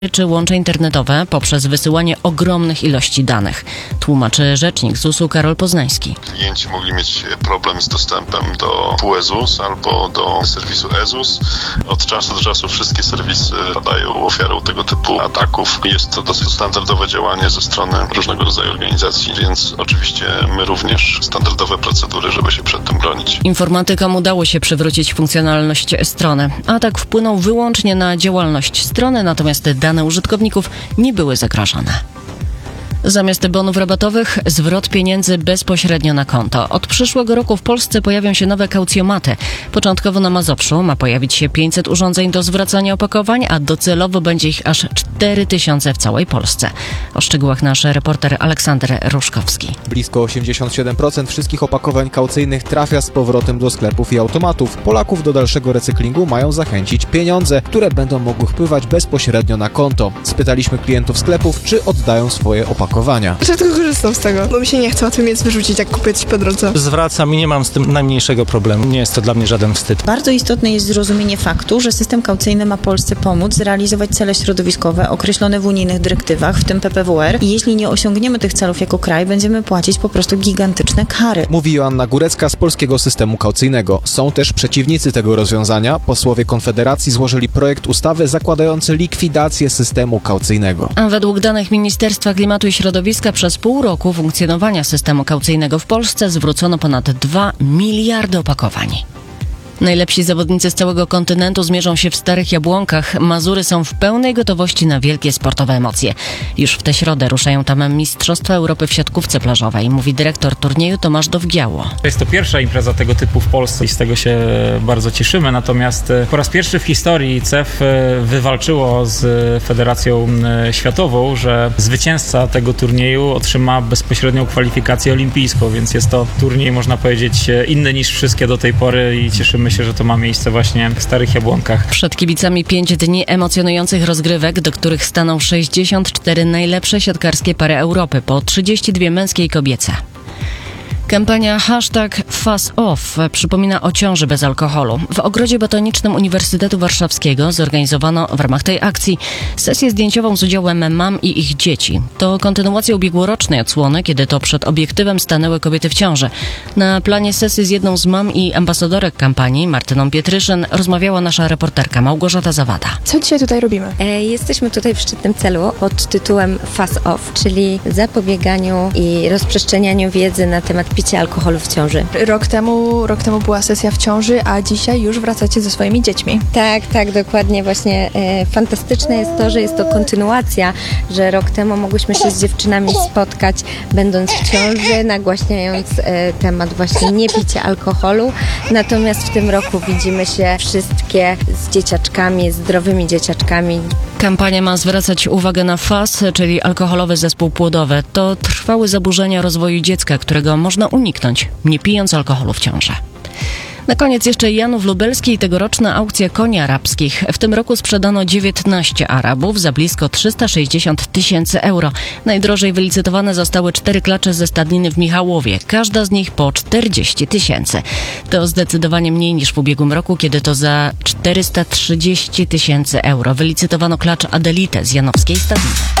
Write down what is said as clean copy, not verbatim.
czy łącze internetowe poprzez wysyłanie ogromnych ilości danych, tłumaczy rzecznik ZUS-u Karol Poznański. Klienci mogli mieć problem z dostępem do PUE-ZUS albo do serwisu e-ZUS. Od czasu do czasu wszystkie serwisy padają ofiarą tego typu ataków. Jest to dosyć standardowe działanie ze strony różnego rodzaju organizacji, więc oczywiście my również standardowe procedury, żeby się przed tym bronić. Informatykom udało się przywrócić funkcjonalność strony. Atak wpłynął wyłącznie na działalność strony, natomiast dane użytkowników nie były zagrożone. Zamiast bonów rabatowych, zwrot pieniędzy bezpośrednio na konto. Od przyszłego roku w Polsce pojawią się nowe kaucjomaty. Początkowo na Mazowszu ma pojawić się 500 urządzeń do zwracania opakowań, a docelowo będzie ich aż 4000 w całej Polsce. O szczegółach nasz reporter Aleksander Ruszkowski. Blisko 87% wszystkich opakowań kaucyjnych trafia z powrotem do sklepów i automatów. Polaków do dalszego recyklingu mają zachęcić pieniądze, które będą mogły wpływać bezpośrednio na konto. Spytaliśmy klientów sklepów, czy oddają swoje opakowania. Rzadko korzystam z tego, bo mi się nie chce łatwiej mieć wyrzucić, jak kupię coś po drodze. Zwracam i nie mam z tym najmniejszego problemu. Nie jest to dla mnie żaden wstyd. Bardzo istotne jest zrozumienie faktu, że system kaucyjny ma Polsce pomóc zrealizować cele środowiskowe określone w unijnych dyrektywach, w tym PPWR. I jeśli nie osiągniemy tych celów jako kraj, będziemy płacić po prostu gigantyczne kary. Mówi Joanna Górecka z Polskiego Systemu Kaucyjnego. Są też przeciwnicy tego rozwiązania. Posłowie Konfederacji złożyli projekt ustawy zakładający likwidację systemu kaucyjnego. A według danych Ministerstwa Klimatu i Środowiska przez pół roku funkcjonowania systemu kaucyjnego w Polsce zwrócono ponad 2 miliardy opakowań. Najlepsi zawodnicy z całego kontynentu zmierzą się w Starych Jabłonkach. Mazury są w pełnej gotowości na wielkie sportowe emocje. Już w tę środę ruszają tam Mistrzostwa Europy w siatkówce plażowej, mówi dyrektor turnieju Tomasz Dowgiało. Jest to pierwsza impreza tego typu w Polsce i z tego się bardzo cieszymy. Natomiast po raz pierwszy w historii CEF wywalczyło z Federacją Światową, że zwycięzca tego turnieju otrzyma bezpośrednią kwalifikację olimpijską, więc jest to turniej, można powiedzieć, inny niż wszystkie do tej pory i cieszymy się, że to ma miejsce właśnie w Starych Jabłonkach. Przed kibicami 5 dni emocjonujących rozgrywek, do których staną 64 najlepsze siatkarskie pary Europy, po 32 męskie i kobiece. Kampania #FuzOff przypomina o ciąży bez alkoholu. W Ogrodzie Botanicznym Uniwersytetu Warszawskiego zorganizowano w ramach tej akcji sesję zdjęciową z udziałem mam i ich dzieci. To kontynuacja ubiegłorocznej odsłony, kiedy to przed obiektywem stanęły kobiety w ciąży. Na planie sesji z jedną z mam i ambasadorek kampanii, Martyną Pietryszyn, rozmawiała nasza reporterka Małgorzata Zawada. Co dzisiaj tutaj robimy? Jesteśmy tutaj w szczytnym celu pod tytułem FuzOff, czyli zapobieganiu i rozprzestrzenianiu wiedzy na temat picia alkoholu w ciąży. Rok temu była sesja w ciąży, a dzisiaj już wracacie ze swoimi dziećmi. Tak, dokładnie. Właśnie fantastyczne jest to, że jest to kontynuacja, że rok temu mogłyśmy się z dziewczynami spotkać, będąc w ciąży, nagłaśniając temat właśnie niepicia alkoholu. Natomiast w tym roku widzimy się wszystkie z dzieciaczkami, zdrowymi dzieciaczkami. Kampania ma zwracać uwagę na FAS, czyli alkoholowy zespół płodowy. To trwałe zaburzenia rozwoju dziecka, którego można uniknąć, nie pijąc alkoholu w ciąży. Na koniec jeszcze Janów Lubelski i tegoroczna aukcja koni arabskich. W tym roku sprzedano 19 Arabów za blisko 360 000 euro. Najdrożej wylicytowane zostały 4 klacze ze stadniny w Michałowie. Każda z nich po 40 000. To zdecydowanie mniej niż w ubiegłym roku, kiedy to za 430 000 euro wylicytowano klacz Adelitę z janowskiej stadniny.